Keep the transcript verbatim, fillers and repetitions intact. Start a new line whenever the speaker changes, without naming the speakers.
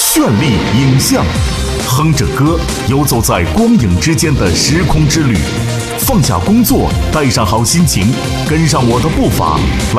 绚丽影像，哼着歌，游走在光影之间的时空之旅。放下工作，带上好心情，跟上我的步伐，来